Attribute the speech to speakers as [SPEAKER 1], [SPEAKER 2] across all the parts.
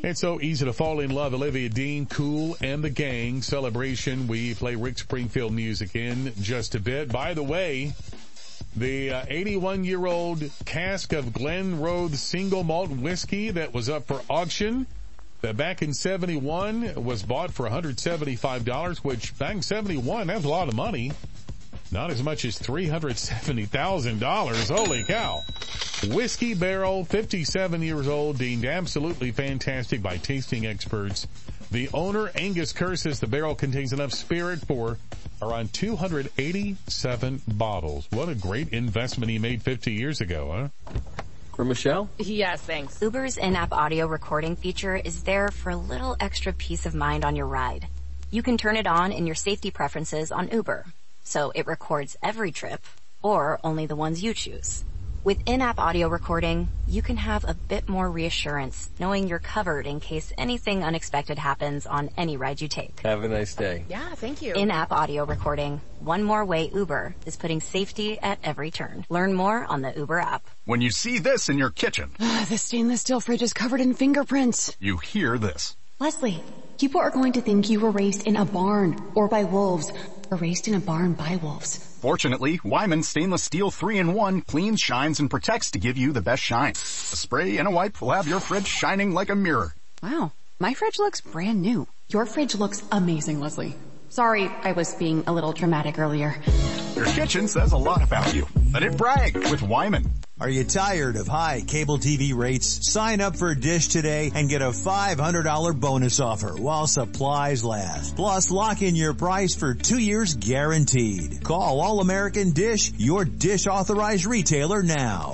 [SPEAKER 1] It's so easy to fall in love. Olivia Dean, Kool and the Gang, Celebration. We play Rick Springfield music in just a bit. By the way, the 81-year-old cask of Glenrothes single malt whiskey that was up for auction, that back in 71 was bought for $175, which back in 71, that's a lot of money. Not as much as $370,000. Holy cow. Whiskey barrel, 57 years old, deemed absolutely fantastic by tasting experts. The owner, Angus Kerr, says the barrel contains enough spirit for around 287 bottles. What a great investment he made 50 years ago, huh?
[SPEAKER 2] For Michelle?
[SPEAKER 3] Yes, thanks.
[SPEAKER 4] Uber's in-app audio recording feature is there for a little extra peace of mind on your ride. You can turn it on in your safety preferences on Uber, so it records every trip, or only the ones you choose. With in-app audio recording, you can have a bit more reassurance, knowing you're covered in case anything unexpected happens on any ride you take.
[SPEAKER 2] Have a nice day.
[SPEAKER 3] Yeah, thank you.
[SPEAKER 4] In-app audio recording. One more way Uber is putting safety at every turn. Learn more on the Uber app.
[SPEAKER 5] When you see this in your kitchen,
[SPEAKER 6] the stainless steel fridge is covered in fingerprints.
[SPEAKER 5] you hear this.
[SPEAKER 6] Leslie, people are going to think you were raised in a barn or by wolves, or raised in a barn by wolves.
[SPEAKER 5] Fortunately, Wyman Stainless Steel 3-in-1 cleans, shines, and protects to give you the best shine. A spray and a wipe will have your fridge shining like a mirror.
[SPEAKER 6] Wow, my fridge looks brand new. Your fridge looks amazing, Leslie. Sorry, I was being a little dramatic earlier.
[SPEAKER 5] Your kitchen says a lot about you. Let it brag with Wyman.
[SPEAKER 7] Are you tired of high cable TV rates? Sign up for Dish today and get a $500 bonus offer while supplies last. Plus, lock in your price for 2 years guaranteed. Call All American Dish, your Dish authorized retailer now.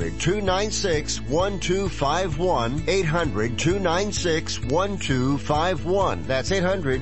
[SPEAKER 8] 800-296-1251. 800-296-1251. That's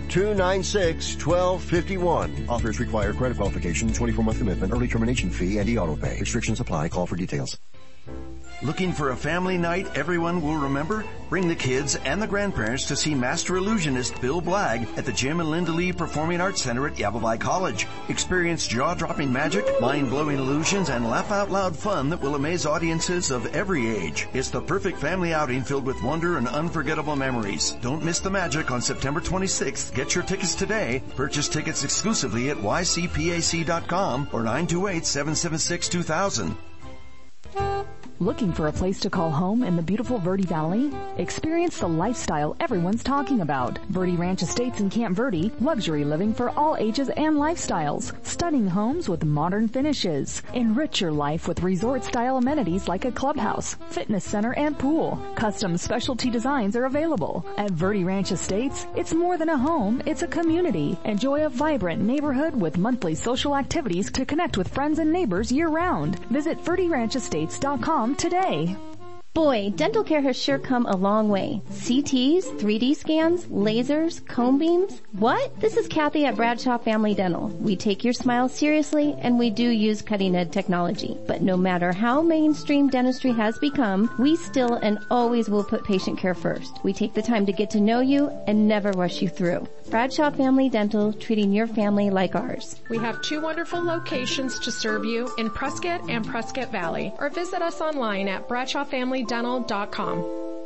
[SPEAKER 8] 800-296-1251. Offers require credit qualification, 24-month commitment, early termination fee, and e-auto pay. Restrictions apply. Call for details.
[SPEAKER 9] Looking for a family night everyone will remember? Bring the kids and the grandparents to see master illusionist Bill Blagg at the Jim and Linda Lee Performing Arts Center at Yavapai College. Experience jaw-dropping magic, mind-blowing illusions, and laugh-out-loud fun that will amaze audiences of every age. It's the perfect family outing filled with wonder and unforgettable memories. Don't miss the magic on September 26th. Get your tickets today. Purchase tickets exclusively at ycpac.com or 928-776-2000.
[SPEAKER 10] Looking for a place to call home in the beautiful Verde Valley? Experience the lifestyle everyone's talking about. Verde Ranch Estates in Camp Verde, luxury living for all ages and lifestyles. Stunning homes with modern finishes. Enrich your life with resort-style amenities like a clubhouse, fitness center, and pool. Custom specialty designs are available. At Verde Ranch Estates, it's more than a home, it's a community. Enjoy a vibrant neighborhood with monthly social activities to connect with friends and neighbors year-round. Visit VerdeRanchEstates.com today.
[SPEAKER 11] Boy, dental care has sure come a long way. CTs, 3D scans, lasers, cone beams. What? This is Kathy at Bradshaw Family Dental. We take your smile seriously and we do use cutting-edge technology. But no matter how mainstream dentistry has become, we still and always will put patient care first. We take the time to get to know you and never rush you through. Bradshaw Family Dental, treating your family like ours.
[SPEAKER 12] We have 2 wonderful locations to serve you in Prescott and Prescott Valley, or visit us online at bradshawfamilydental.com.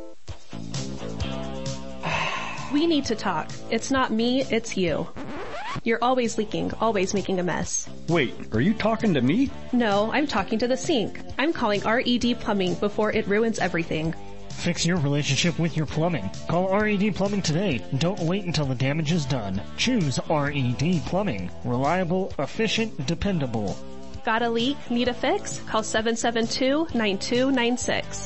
[SPEAKER 12] We need to talk. It's not me, it's you. You're always leaking, always making a mess.
[SPEAKER 13] Wait, are you talking to me?
[SPEAKER 12] No, I'm talking to the sink. I'm calling RED Plumbing before it ruins everything.
[SPEAKER 14] Fix your relationship with your plumbing. Call RED Plumbing today. Don't wait until the damage is done. Choose RED Plumbing. Reliable, efficient, dependable.
[SPEAKER 12] Got a leak? Need a fix? Call 772-9296.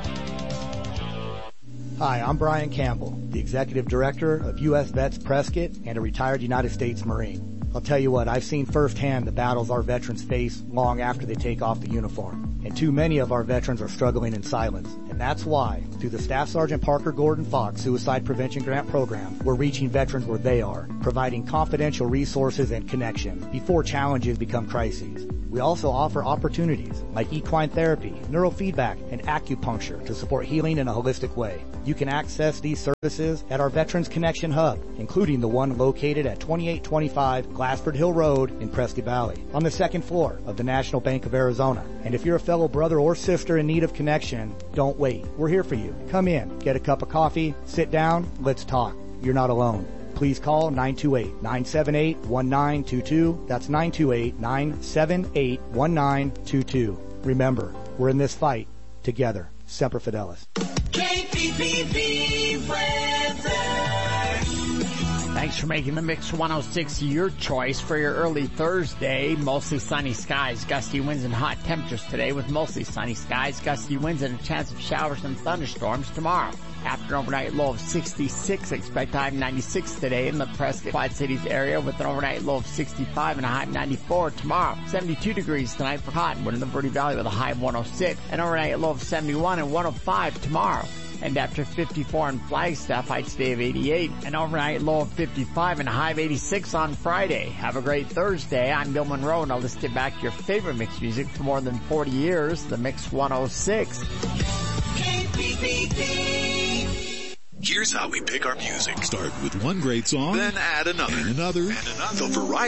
[SPEAKER 15] Hi, I'm Brian Campbell, the Executive Director of U.S. Vets Prescott and a retired United States Marine. I'll tell you what, I've seen firsthand the battles our veterans face long after they take off the uniform. And too many of our veterans are struggling in silence. And that's why, through the Staff Sergeant Parker Gordon Fox Suicide Prevention Grant Program, we're reaching veterans where they are, providing confidential resources and connection before challenges become crises. We also offer opportunities like equine therapy, neurofeedback, and acupuncture to support healing in a holistic way. You can access these services at our Veterans Connection Hub, including the one located at 2825 Glassford Hill Road in Prescott Valley, on the second floor of the National Bank of Arizona. And if you're a fellow brother or sister in need of connection, don't wait. wait. We're here for you. Come in, get a cup of coffee, sit down, let's talk. You're not alone. Please call 928-978-1922. That's 928-978-1922. Remember, we're in this fight together. Semper Fidelis.
[SPEAKER 3] KPPP weather. Thanks for making the Mix 106 your choice for your early Thursday. Mostly sunny skies, gusty winds, and hot temperatures today with mostly sunny skies, gusty winds, and a chance of showers and thunderstorms tomorrow. After an overnight low of 66, expect a high of 96 today in the Prescott Quad Cities area with an overnight low of 65 and a high of 94 tomorrow. 72 degrees tonight for Cottonwood in the Verde Valley with a high of 106, an overnight low of 71 and 105 tomorrow. And after 54 in Flagstaff, high today of 88, an overnight low of 55 and a high of 86 on Friday. Have a great Thursday. I'm Bill Monroe, and let's get back to your favorite mix music for more than 40 years, the Mix 106.
[SPEAKER 16] Here's how we pick our music. Start with one great song, then add another, and another. The variety